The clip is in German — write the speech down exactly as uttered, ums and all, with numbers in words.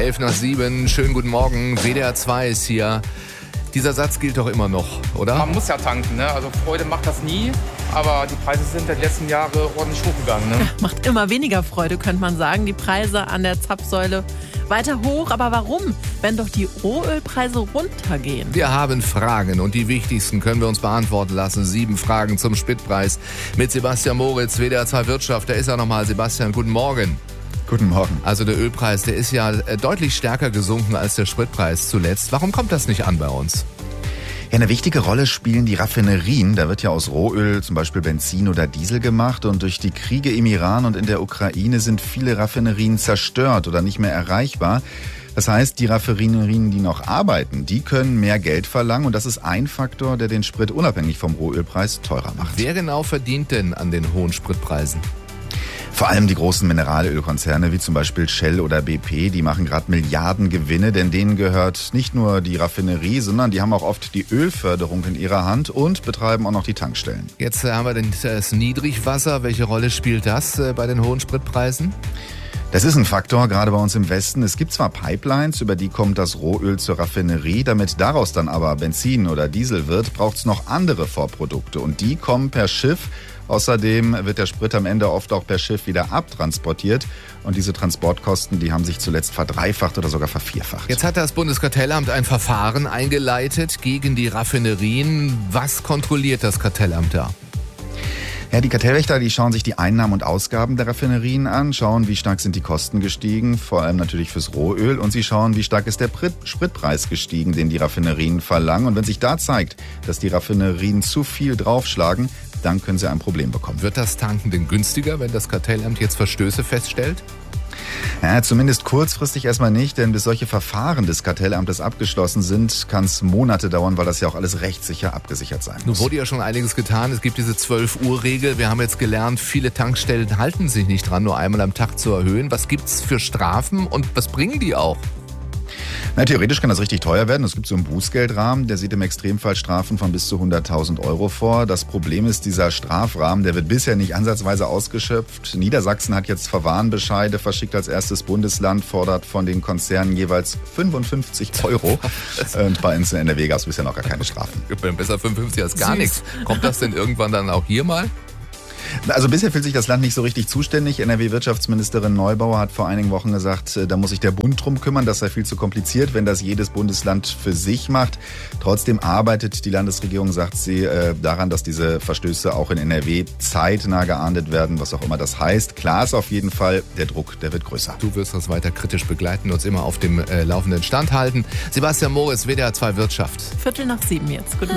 elf nach sieben. Schönen guten Morgen. W D R zwei ist hier. Dieser Satz gilt doch immer noch, oder? Man muss ja tanken, ne? Also Freude macht das nie, aber die Preise sind die letzten Jahre ordentlich hochgegangen, ne? Macht immer weniger Freude, könnte man sagen. Die Preise an der Zapfsäule weiter hoch. Aber warum, wenn doch die Rohölpreise runtergehen? Wir haben Fragen und die wichtigsten können wir uns beantworten lassen. Sieben Fragen zum Spritpreis mit Sebastian Moritz, W D R zwei Wirtschaft. Da ist er nochmal. Sebastian, guten Morgen. Guten Morgen. Also der Ölpreis, der ist ja deutlich stärker gesunken als der Spritpreis zuletzt. Warum kommt das nicht an bei uns? Ja, eine wichtige Rolle spielen die Raffinerien. Da wird ja aus Rohöl zum Beispiel Benzin oder Diesel gemacht. Und durch die Kriege im Iran und in der Ukraine sind viele Raffinerien zerstört oder nicht mehr erreichbar. Das heißt, die Raffinerien, die noch arbeiten, die können mehr Geld verlangen. Und das ist ein Faktor, der den Sprit unabhängig vom Rohölpreis teurer macht. Wer genau verdient denn an den hohen Spritpreisen? Vor allem die großen Mineralölkonzerne wie zum Beispiel Shell oder B P, die machen gerade Milliarden Gewinne, denn denen gehört nicht nur die Raffinerie, sondern die haben auch oft die Ölförderung in ihrer Hand und betreiben auch noch die Tankstellen. Jetzt haben wir das Niedrigwasser. Welche Rolle spielt das bei den hohen Spritpreisen? Das ist ein Faktor, gerade bei uns im Westen. Es gibt zwar Pipelines, über die kommt das Rohöl zur Raffinerie. Damit daraus dann aber Benzin oder Diesel wird, braucht es noch andere Vorprodukte. Und die kommen per Schiff. Außerdem wird der Sprit am Ende oft auch per Schiff wieder abtransportiert. Und diese Transportkosten, die haben sich zuletzt verdreifacht oder sogar vervierfacht. Jetzt hat das Bundeskartellamt ein Verfahren eingeleitet gegen die Raffinerien. Was kontrolliert das Kartellamt da? Ja, die Kartellwächter, die schauen sich die Einnahmen und Ausgaben der Raffinerien an, schauen, wie stark sind die Kosten gestiegen, vor allem natürlich fürs Rohöl, und sie schauen, wie stark ist der Spritpreis gestiegen, den die Raffinerien verlangen. Und wenn sich da zeigt, dass die Raffinerien zu viel draufschlagen, dann können sie ein Problem bekommen. Wird das Tanken denn günstiger, wenn das Kartellamt jetzt Verstöße feststellt? Ja, zumindest kurzfristig erstmal nicht, denn bis solche Verfahren des Kartellamtes abgeschlossen sind, kann es Monate dauern, weil das ja auch alles rechtssicher abgesichert sein muss. Nun wurde ja schon einiges getan. Es gibt diese zwölf Uhr Regel. Wir haben jetzt gelernt, viele Tankstellen halten sich nicht dran, nur einmal am Tag zu erhöhen. Was gibt's für Strafen und was bringen die auch? Na, theoretisch kann das richtig teuer werden. Es gibt so einen Bußgeldrahmen, der sieht im Extremfall Strafen von bis zu hunderttausend Euro vor. Das Problem ist, dieser Strafrahmen, der wird bisher nicht ansatzweise ausgeschöpft. Niedersachsen hat jetzt Verwarnbescheide verschickt als erstes Bundesland, fordert von den Konzernen jeweils fünfundfünfzig Euro. Und bei uns in N R W gab es bisher noch gar keine Strafen. Besser fünfundfünfzig als gar nichts. Kommt das denn irgendwann dann auch hier mal? Also bisher fühlt sich das Land nicht so richtig zuständig. N R W-Wirtschaftsministerin Neubauer hat vor einigen Wochen gesagt, da muss sich der Bund drum kümmern. Das sei viel zu kompliziert, wenn das jedes Bundesland für sich macht. Trotzdem arbeitet die Landesregierung, sagt sie, daran, dass diese Verstöße auch in N R W zeitnah geahndet werden, was auch immer das heißt. Klar ist auf jeden Fall, der Druck, der wird größer. Du wirst das weiter kritisch begleiten, uns immer auf dem äh, laufenden Stand halten. Sebastian Moritz, W D R zwei Wirtschaft. Viertel nach sieben jetzt. Guten